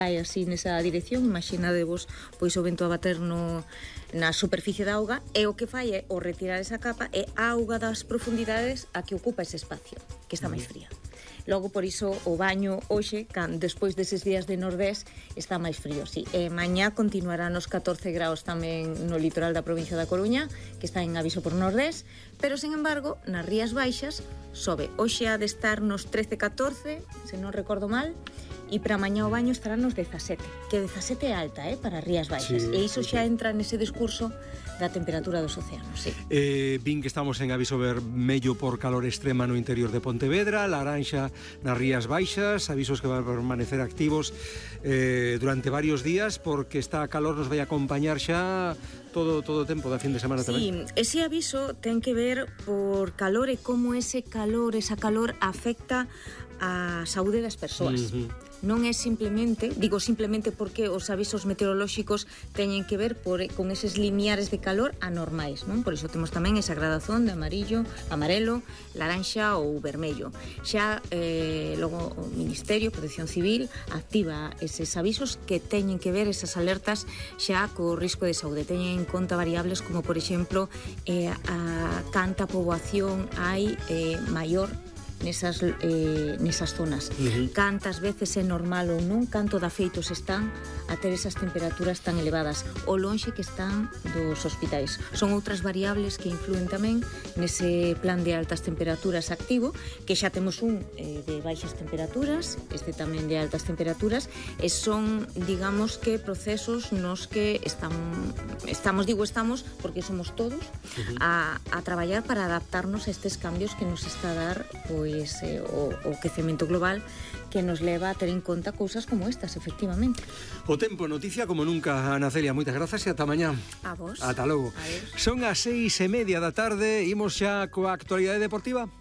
vai así nesa dirección, imaginadevos pois o vento a bater na superficie da auga, e o que fai é o retirar esa capa e a auga das profundidades a que ocupa ese espacio, que está máis fría. Logo, por iso, o baño hoxe, despois deses días de nordés, está máis frío, sí. E mañá continuará nos 14 graus tamén no litoral da provincia da Coruña, que está en aviso por nordés, pero, sen embargo, nas Rías Baixas sobe. Hoxe ha de estar nos 13-14, se non recordo mal, e para mañá o baño estará nos 17, que 17 é alta, para Rías Baixas, e iso xa entra nese discurso da temperatura dos océanos, sí. Vin que estamos en aviso vermello por calor extrema no interior de Pontevedra, laranxa nas Rías Baixas, avisos que van a permanecer activos durante varios días, porque esta calor nos vai a acompañar xa todo o tempo da fin de semana tamén. Sí, ese aviso ten que ver por calor e como esa calor afecta a saúde das persoas. Non é simplemente, digo simplemente porque os avisos meteorolóxicos teñen que ver con eses limiares de calor anormais, non? Por iso temos tamén esa gradazón de amarillo, amarelo, laranxa ou vermello. Xa logo o Ministerio, Protección Civil, activa eses avisos que teñen que ver, esas alertas xa co risco de saúde. Teñen en conta variables como, por exemplo, a canta poboación hai maior nesas zonas. Cantas veces é normal ou non, canto de afeitos están a ter esas temperaturas tan elevadas, o lonxe que están dos hospitais. Son outras variables que influen tamén nese plan de altas temperaturas activo, que xa temos un de baixas temperaturas, este tamén de altas temperaturas, e son, digamos, que procesos nos que estamos porque somos todos a traballar para adaptarnos a estes cambios que nos está a dar o quecemento global, que nos leva a ter en conta cousas como estas, efectivamente. O tempo, noticia como nunca, Ana Celia, moitas grazas e ata mañá. A vos. Ata logo. Adiós. Son as 6:30 da tarde, imos xa coa actualidade deportiva.